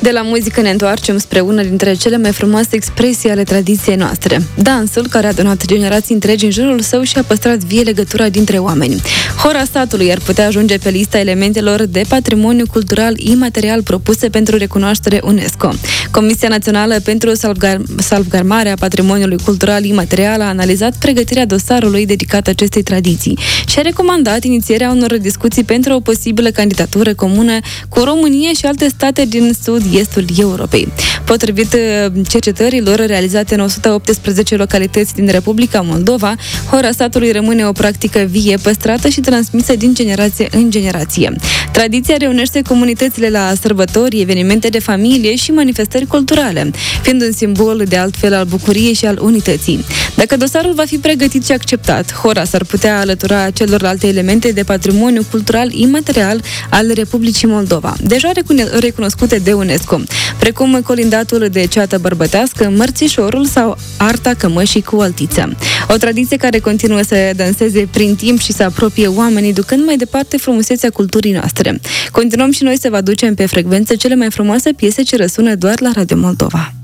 De la muzică ne întoarcem spre una dintre cele mai frumoase expresii ale tradiției noastre. Dansul, care a adunat generații întregi în jurul său și a păstrat vie legătura dintre oameni. Hora statului ar putea ajunge pe lista elementelor de patrimoniu cultural imaterial propuse pentru recunoaștere UNESCO. Comisia Națională pentru Salvgardarea Patrimoniului Cultural Imaterial a analizat pregătirea dosarului dedicat acestei tradiții și a recomandat inițierea unor discuții pentru o posibilă candidatură comună cu România și alte state din sud-estul Europei. Potrivit cercetărilor realizate în 118 localități din Republica Moldova, hora statului rămâne o practică vie, păstrată și transmisă din generație în generație. Tradiția reunește comunitățile la sărbători, evenimente de familie și manifestări culturale, fiind un simbol de altfel al bucuriei și al unității. Dacă dosarul va fi pregătit și acceptat, hora s-ar putea alătura celorlalte elemente de patrimoniu cultural imaterial al Republicii Moldova, deja recunoscute de UNESCO, precum colindatul de ceată bărbătească, mărțișorul sau arta cămășii cu altiță. O tradiție care continuă să danseze prin timp și să apropie oamenii, ducând mai departe frumusețea culturii noastre. Continuăm și noi să vă aducem pe frecvență cele mai frumoase piese ce răsună doar la Radio Moldova.